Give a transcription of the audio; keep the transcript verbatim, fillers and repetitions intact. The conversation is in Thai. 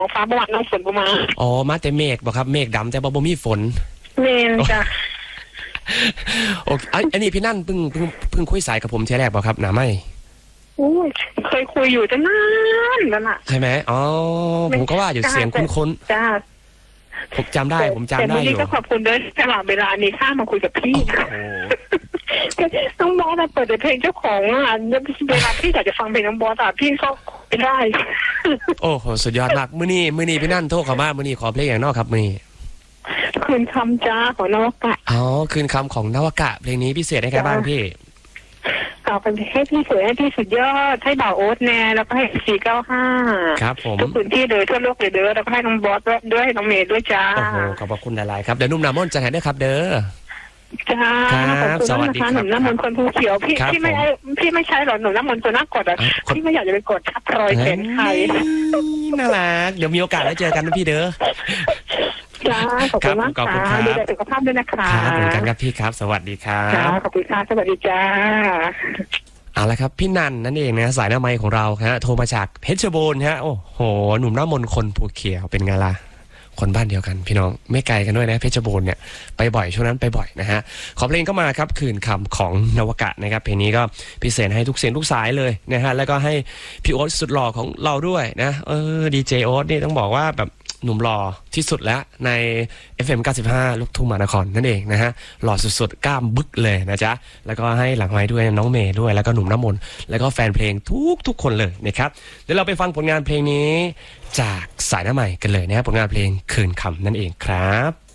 ฟ้าบวัดน้ำฝนประมาณอ๋อมาแต่เมฆบ่ครับเมฆดำแต่บ่บ่มีฝนเมนจ้ะโอเคอันนี้พี่นั่นเพิ่งเพิ่งเพิ่งคุยสายกับผมเที่ยแรกบ่ครับหนาไม่เคยคุยอยู่ตั้งนานแล้วล่ะใช่ไหมอ๋อผมก็ว่าอยู่เสียงคุ้นๆจ้าผมจำได้ผมจำได้อยู่แต่วันนี้ก็ขอบคุณด้วยสำหรับเวลานี้ข้ามาคุยกับพี่น้องบอสเปิดเพลงเจ้าของอ่ะเวลาพี่อยากจะฟังเพลงน้องบอสอ่ะพี่ก็ไม่ได้โอ้โหสุดยอดมากมื้อนี้มื้อนี้พี่นั่นโทรเข้ามามื้อนี้ขอเพลงอย่างนอกครับมื้อนี้คืนคำจ้าของนวกะอ๋อคืนคำของนวกะเพลงนี้พิเศษให้ใครบ้างพี่ต่อไปให้พี่สวยให้พี่สุดยอดให้บ่าวโอ๊ตแน่แล้วก็ให้สี่เก้าห้าครับผมทุกพื้นที่เลยทั่วโลกเลยเด้อแล้วก็ให้น้องบอสด้วยน้องเมย์ด้วยจ้าโอ้โหขอบคุณหลายๆครับเดี๋ยวนุ่มน้ำมนต์จะให้ด้วยครับเด้อจ้าครับสวัสดีครับหนุ่มน้ำมนต์คนภูเขียวพี่พี่ไม่พี่ไม่ใช่หรอหนุ่มน้ำมนต์ตัวน่ากดอ่ะพี่ไม่อยากจะไปกดทับรอยเป็นใครน่ารักเดี๋ยวมีโอกาสได้เจอกันนะพี่เด้อจ้าขอบคุณมากค่ะดูแลสุขภาพด้วยนะคะครับเหมือนกันครับพี่ครับสวัสดีครับขอบคุณค่ะสวัสดีจ้าเอาละครับพี่นันนั่นเองนะสายหน้าไมค์ของเราฮะโทรมาจากเพชรบูรณ์ฮะโอ้โหหนุ่มหน้ามนคนภูเขียวเป็นไงล่ะคนบ้านเดียวกันพี่น้องไม่ไกลกันด้วยนะเพชรบูรณ์เนี่ยไปบ่อยช่วงนั้นไปบ่อยนะฮะขอเพลงเข้ามาครับคืนคำของนวกะนะครับเพลงนี้ก็พิเศษให้ทุกเสียงทุกสายเลยนะฮะแล้วก็ให้พี่โอ๊ตสุดหล่อของเราด้วยนะเออดีเจโอ๊ตนี่ต้องบอกว่าแบบหนุ่มหล่อที่สุดแล้วใน เอฟ เอ็ม เก้าสิบห้า ลูกทุ่งมหานครนั่นเองนะฮะหล่อสุดๆกล้ามบึกเลยนะจ๊ะแล้วก็ให้หลังไม้ด้วยน้องเมย์ด้วยแล้วก็หนุ่มน้ำมนต์แล้วก็แฟนเพลงทุกทุกคนเลยนะครับเดี๋ยวเราไปฟังผลงานเพลงนี้จากสายหน้าใหม่กันเลยนะครับผลงานเพลงคืนคำนั่นเองครับ